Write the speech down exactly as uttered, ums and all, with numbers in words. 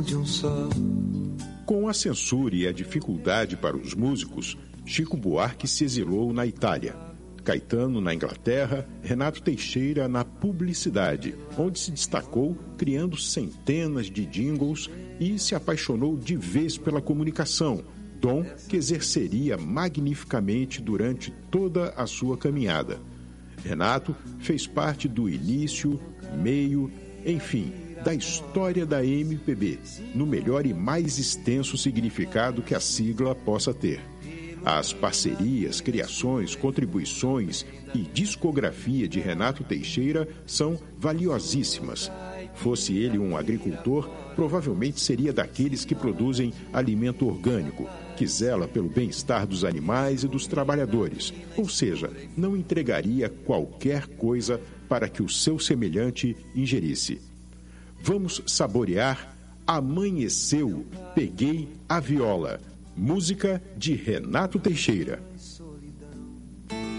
de um só. Com a censura e a dificuldade para os músicos, Chico Buarque se exilou na Itália. Caetano na Inglaterra, Renato Teixeira na publicidade, onde se destacou criando centenas de jingles e se apaixonou de vez pela comunicação, dom que exerceria magnificamente durante toda a sua caminhada. Renato fez parte do início, meio, enfim, da história da M P B, no melhor e mais extenso significado que a sigla possa ter. As parcerias, criações, contribuições e discografia de Renato Teixeira são valiosíssimas. Fosse ele um agricultor, provavelmente seria daqueles que produzem alimento orgânico, que zela pelo bem-estar dos animais e dos trabalhadores, ou seja, não entregaria qualquer coisa para que o seu semelhante ingerisse. Vamos saborear Amanheceu, Peguei a Viola, música de Renato Teixeira.